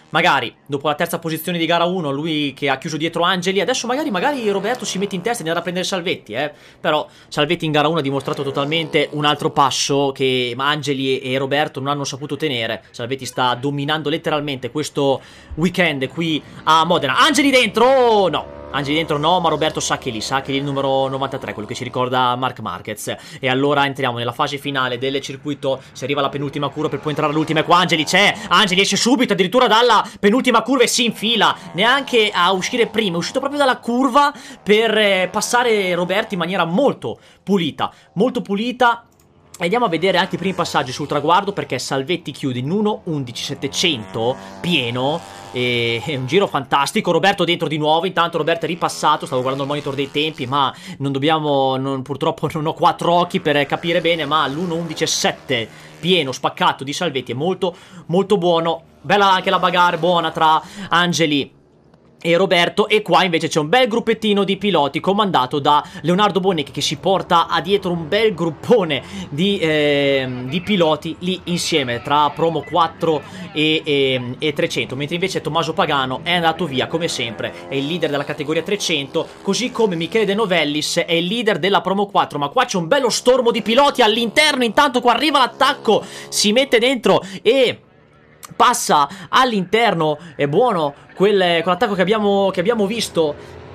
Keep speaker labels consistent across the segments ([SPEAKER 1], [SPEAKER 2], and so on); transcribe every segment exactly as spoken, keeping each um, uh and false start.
[SPEAKER 1] magari dopo la terza posizione di gara uno, lui che ha chiuso dietro Angeli, adesso magari, magari Roberto si mette in testa e andrà a prendere Salvetti, eh. Però Salvetti in gara uno ha dimostrato totalmente un altro passo che Angeli e Roberto non hanno saputo tenere. Salvetti sta dominando letteralmente questo weekend qui a Modena. Angeli dentro, oh, no. Angeli dentro no, ma Roberto sa che lì, sa che lì il numero novantatré, quello che ci ricorda Marc Marquez. E allora entriamo nella fase finale del circuito, si arriva alla penultima curva per poi entrare all'ultima, e qua Angeli c'è, Angeli esce subito, addirittura dalla penultima curva e si infila, neanche a uscire prima, è uscito proprio dalla curva per eh, passare Roberto in maniera molto pulita, molto pulita. Andiamo a vedere anche i primi passaggi sul traguardo, perché Salvetti chiude in uno undici settecento pieno, e è un giro fantastico. Roberto dentro di nuovo, intanto Roberto è ripassato, stavo guardando il monitor dei tempi, ma non dobbiamo, non, purtroppo non ho quattro occhi per capire bene, ma l'uno undici sette pieno, spaccato di Salvetti è molto molto buono. Bella anche la bagarre buona tra Angeli e Roberto, e qua invece c'è un bel gruppettino di piloti comandato da Leonardo Bonecchi, che si porta a dietro un bel gruppone di, eh, di piloti lì insieme tra Promo quattro e, e, e trecento, mentre invece Tommaso Pagano è andato via come sempre, è il leader della categoria trecento, così come Michele De Novellis è il leader della Promo quattro. Ma qua c'è un bello stormo di piloti all'interno, intanto qua arriva l'attacco, si mette dentro e passa all'interno. È buono quel, quell'attacco che abbiamo, che abbiamo visto.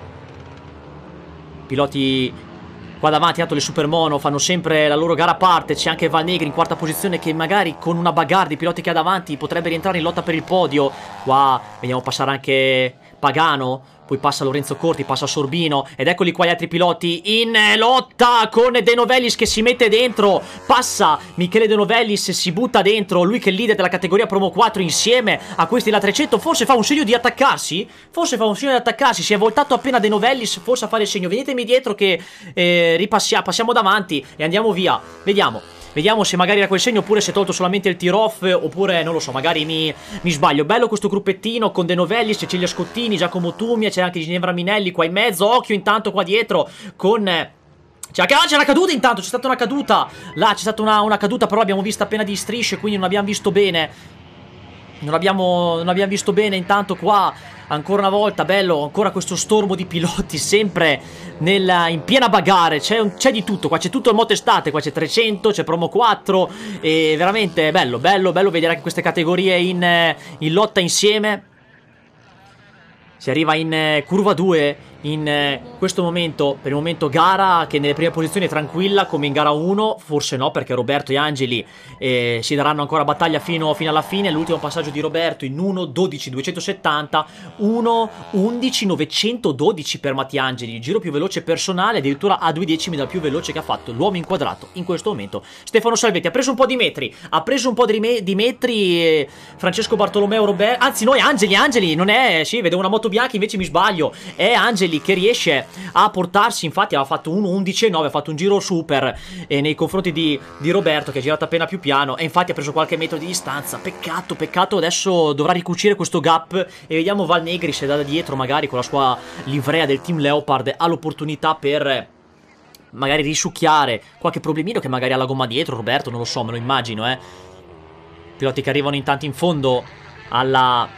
[SPEAKER 1] Piloti qua davanti, tanto le Supermono fanno sempre la loro gara a parte. C'è anche Valnegri in quarta posizione, che magari con una bagarre di piloti che ha davanti potrebbe rientrare in lotta per il podio. Qua vediamo passare anche Pagano, poi passa Lorenzo Corti, passa Sorbino, ed eccoli qua gli altri piloti in lotta con De Novellis che si mette dentro. Passa Michele De Novellis, si butta dentro, lui che è il leader della categoria Promo quattro insieme a questi della trecento. Forse fa un segno di attaccarsi, forse fa un segno di attaccarsi, si è voltato appena De Novellis, forse a fare il segno venitemi dietro che eh, ripassiamo, passiamo davanti e andiamo via. Vediamo Vediamo se magari era quel segno, oppure se è tolto solamente il tear off, oppure non lo so, magari mi, mi sbaglio. Bello questo gruppettino con De Novellis, Cecilia Scottini, Giacomo Tumia, c'è anche Ginevra Minelli qua in mezzo. Occhio intanto qua dietro con... C'è una caduta intanto, c'è stata una caduta. Là c'è stata una, una caduta, però l'abbiamo vista appena di strisce, quindi non abbiamo visto bene. Non abbiamo, non abbiamo visto bene. Intanto qua ancora una volta bello, ancora questo stormo di piloti, sempre nella, in piena bagarre. C'è di tutto, qua c'è tutto il motestate, qua c'è trecento, c'è Promo quattro, e veramente bello, bello, bello vedere anche queste categorie in, in lotta insieme. Si arriva in eh, curva due, in eh, questo momento, per il momento gara che nelle prime posizioni è tranquilla come in gara uno, forse no, perché Roberto e Angeli eh, si daranno ancora battaglia fino, fino alla fine. L'ultimo passaggio di Roberto in uno dodici duecentosettanta, uno undici novecentododici per Mattia Angeli, il giro più veloce personale, addirittura a due decimi dal più veloce che ha fatto l'uomo inquadrato in questo momento. Stefano Salvetti ha preso un po' di metri, ha preso un po' di, me di metri eh, Francesco Bartolomeo Roberto, anzi noi Angeli, Angeli non è, sì, vedo una moto bianca, invece mi sbaglio, è Angeli che riesce a portarsi. Infatti aveva fatto uno undici nove, ha fatto un giro super eh, nei confronti di, di Roberto, che ha girato appena più piano, e infatti ha preso qualche metro di distanza. Peccato, peccato, adesso dovrà ricucire questo gap, e vediamo Valnegri se da dietro magari con la sua livrea del Team Leopard ha l'opportunità per magari risucchiare qualche problemino che magari ha la gomma dietro. Roberto non lo so, me lo immagino, eh piloti che arrivano intanto in fondo alla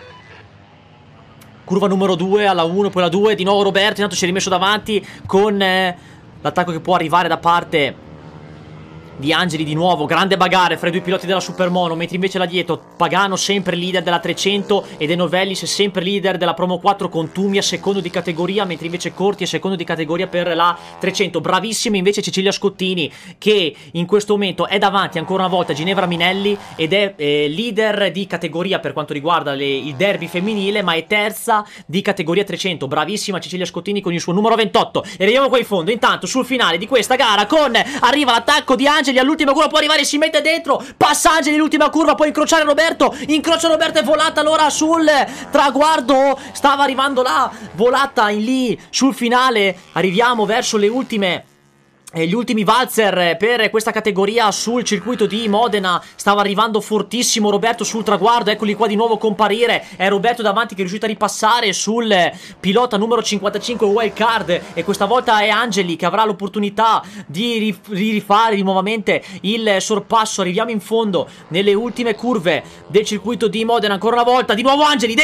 [SPEAKER 1] curva numero due, alla uno, poi la due, di nuovo Roberto, intanto si è rimesso davanti con eh, l'attacco che può arrivare da parte di Angeli di nuovo. Grande bagarre fra i due piloti della Supermono, mentre invece là dietro Pagano sempre leader della trecento e De Novellis sempre leader della Promo quattro, con Tumia secondo di categoria, mentre invece Corti è secondo di categoria per la trecento. Bravissima invece Cecilia Scottini, che in questo momento è davanti ancora una volta a Ginevra Minelli ed è eh, leader di categoria per quanto riguarda le, il derby femminile, ma è terza di categoria trecento. Bravissima Cecilia Scottini con il suo numero ventotto. E vediamo qua in fondo intanto sul finale di questa gara, con arriva l'attacco di Angeli all'ultima curva, può arrivare, si mette dentro, passa Angeli l'ultima curva, può incrociare Roberto, incrocia Roberto, è volata allora sul traguardo, stava arrivando là, volata in lì sul finale. Arriviamo verso le ultime gli ultimi valzer per questa categoria sul circuito di Modena. Stava arrivando fortissimo Roberto sul traguardo, eccoli qua di nuovo comparire. È Roberto davanti che è riuscito a ripassare sul pilota numero cinquantacinque wild card, e questa volta è Angeli che avrà l'opportunità di rifare nuovamente il sorpasso. Arriviamo in fondo nelle ultime curve del circuito di Modena ancora una volta, di nuovo Angeli